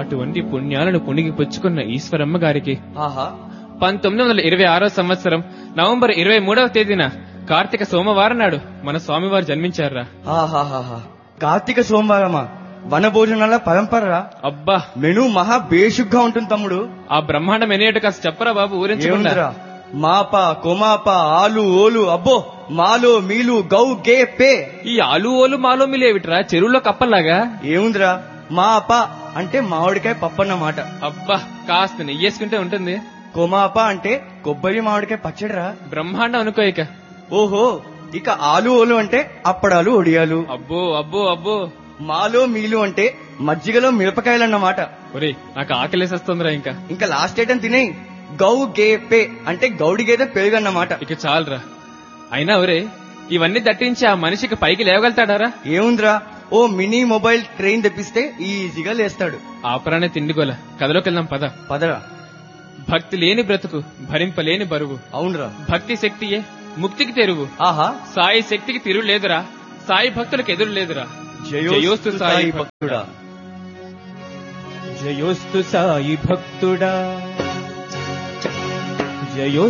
అటువంటి పుణ్యాలను పుణిగి పుచ్చుకున్న ఈశ్వరమ్మ గారికి ఆహా 1926 సంవత్సరం నవంబర్ 23వ తేదీన కార్తీక సోమవారం నాడు మన స్వామివారు జన్మించారా. ఆహాహా కార్తీక సోమవారమా? వన భోజనాల పరంపర. అబ్బా మెను మహా బేషుగ్గా ఉంటుంది తమ్ముడు. ఆ బ్రహ్మాండం ఎనేటి కాస్త చెప్పరా బాబు, ఊరించుకుంటా. మాప కొమాప ఆలు ఓలు అబ్బో మాలో మీలు గౌ గే పే. ఈ ఆలు ఓలు మాలో మీలేవిట్రా, చెరువులో కప్పల్లాగా? ఏముందిరా, మాప అంటే మామిడికాయ పప్పన్నమాట. అబ్బా కాస్త నెయ్యేసుకుంటే ఉంటుంది. కొమాప అంటే కొబ్బరి మామిడికాయ పచ్చడిరా. బ్రహ్మాండం అనుకో ఇక. ఓహో, ఇక ఆలు ఓలు అంటే అప్పడాలు ఒడియాలు. అబ్బో అబ్బో అబ్బో. మాలో మీలు అంటే మజ్జిగలో మిరపకాయలన్నమాట. ఒరే నాకు ఆకలేసేస్తుందిరా. ఇంకా లాస్ట్ ఐటమ్ తినే. గౌ గే పే అంటే గౌడి గేదె పెరుగన్నమాట. ఇక చాలరా. అయినా ఒరే ఇవన్నీ దట్టించి ఆ మనిషికి పైకి లేవగలుగుతాడారా? ఏముందిరా, ఓ మినీ మొబైల్ ట్రైన్ తెప్పిస్తే ఈజీగా లేస్తాడు. ఆపరానే తిండిగోల. కథలోకి వెళ్దాం పదరా. భక్తి లేని బ్రతుకు, భరింపలేని బరువు. అవునరా, భక్తి శక్తియే ముక్తికి తెరువు. ఆహా, సాయి శక్తికి తిరుగు లేదురా, సాయి భక్తులకు ఎదురు లేదురా. జయోస్తు సాయి భక్తుడా, జయోస్తు సాయి భక్తుడా, జయోస్తు